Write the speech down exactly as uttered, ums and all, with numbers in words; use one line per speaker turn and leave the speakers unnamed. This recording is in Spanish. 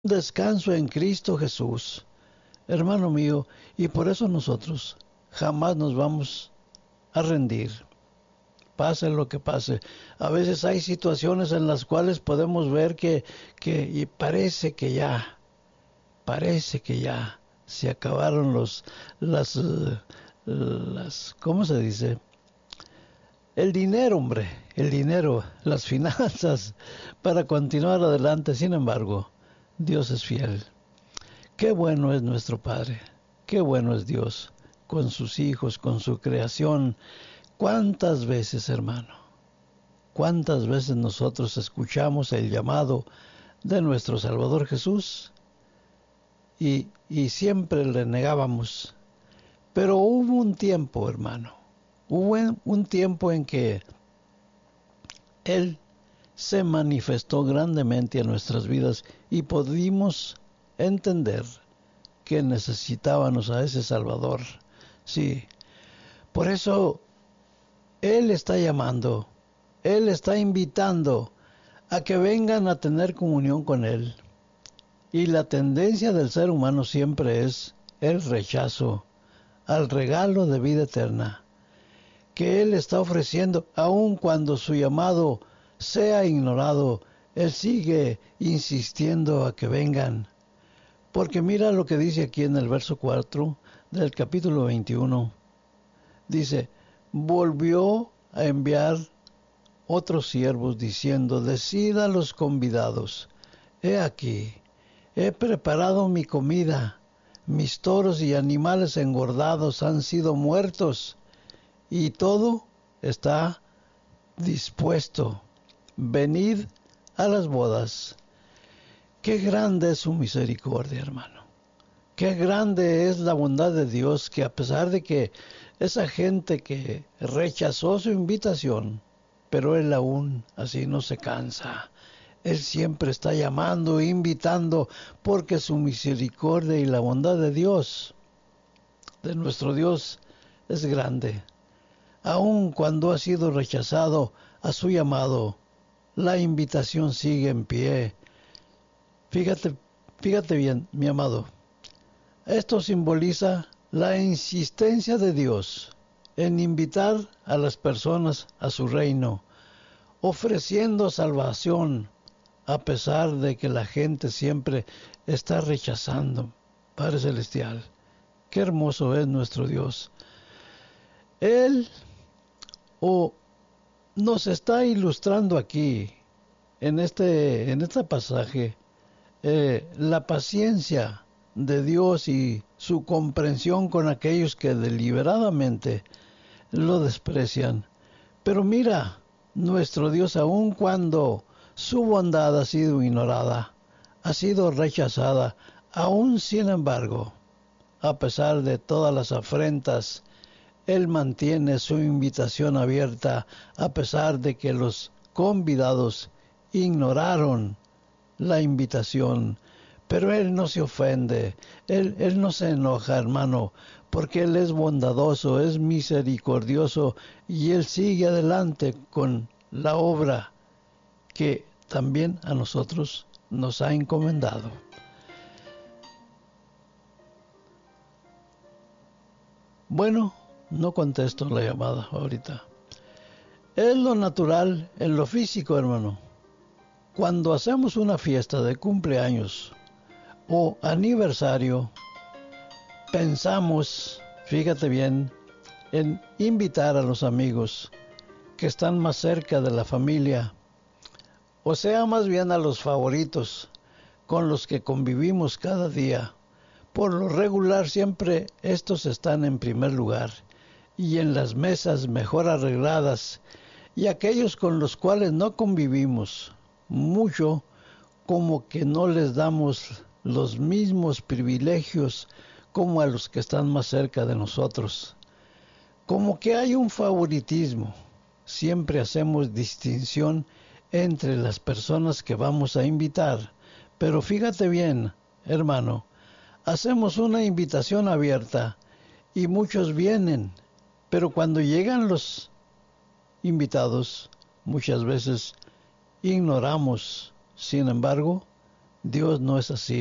descanso en Cristo Jesús, hermano mío, y por eso nosotros jamás nos vamos a rendir, pase lo que pase. A veces hay situaciones en las cuales podemos ver que, que y parece que ya, parece que ya se acabaron los, las, uh, las, ¿cómo se dice? El dinero, hombre, el dinero, las finanzas, para continuar adelante. Sin embargo, Dios es fiel. Qué bueno es nuestro Padre, qué bueno es Dios, con sus hijos, con su creación. ¿Cuántas veces, hermano? ¿Cuántas veces nosotros escuchamos el llamado de nuestro Salvador Jesús y, y siempre le negábamos? Pero hubo un tiempo, hermano, hubo un tiempo en que Él se manifestó grandemente en nuestras vidas y pudimos entender que necesitábamos a ese Salvador. Sí, por eso Él está llamando, Él está invitando a que vengan a tener comunión con Él. Y la tendencia del ser humano siempre es el rechazo al regalo de vida eterna que Él está ofreciendo, aun cuando su llamado sea ignorado. Él sigue insistiendo a que vengan. Porque mira lo que dice aquí en el verso cuatro del capítulo veintiuno. Dice, volvió a enviar otros siervos diciendo, decid a los convidados, he aquí, he preparado mi comida, mis toros y animales engordados han sido muertos, y todo está dispuesto. Venid a las bodas. Qué grande es su misericordia, hermano. Qué grande es la bondad de Dios, que a pesar de que esa gente que rechazó su invitación, pero Él aún así no se cansa. Él siempre está llamando e invitando, porque su misericordia y la bondad de Dios, de nuestro Dios, es grande. Aun cuando ha sido rechazado a su llamado, la invitación sigue en pie. Fíjate, fíjate bien, mi amado. Esto simboliza la insistencia de Dios en invitar a las personas a su reino, ofreciendo salvación a pesar de que la gente siempre está rechazando. Padre Celestial, qué hermoso es nuestro Dios. Él o nos está ilustrando aquí, en este, en este pasaje, eh, la paciencia de Dios y su comprensión con aquellos que deliberadamente lo desprecian. Pero mira, nuestro Dios, aun cuando su bondad ha sido ignorada, ha sido rechazada, aún sin embargo, a pesar de todas las afrentas, Él mantiene su invitación abierta a pesar de que los convidados ignoraron la invitación. Pero Él no se ofende, Él, Él no se enoja, hermano, porque Él es bondadoso, es misericordioso y Él sigue adelante con la obra que también a nosotros nos ha encomendado. Bueno, no contesto la llamada ahorita. Es lo natural en lo físico, hermano. Cuando hacemos una fiesta de cumpleaños o aniversario, pensamos, fíjate bien, en invitar a los amigos que están más cerca de la familia, o sea, más bien a los favoritos con los que convivimos cada día. Por lo regular siempre estos están en primer lugar y en las mesas mejor arregladas, y aquellos con los cuales no convivimos mucho, como que no les damos los mismos privilegios como a los que están más cerca de nosotros. Como que hay un favoritismo. Siempre hacemos distinción entre las personas que vamos a invitar. Pero fíjate bien, hermano, hacemos una invitación abierta y muchos vienen, pero cuando llegan los invitados, muchas veces ignoramos, sin embargo, Dios no es así.